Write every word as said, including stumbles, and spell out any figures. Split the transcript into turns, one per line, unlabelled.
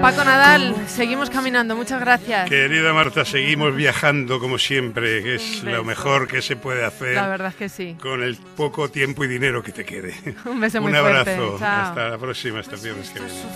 Paco Nadal, seguimos caminando, muchas gracias.
Querida Marta, seguimos viajando como siempre, que es lo mejor que se puede hacer.
La verdad es que sí.
Con el poco tiempo y dinero que te quede.
Un beso muy
Un
fuerte.
abrazo.
Chao.
Hasta la próxima, hasta viernes que viene.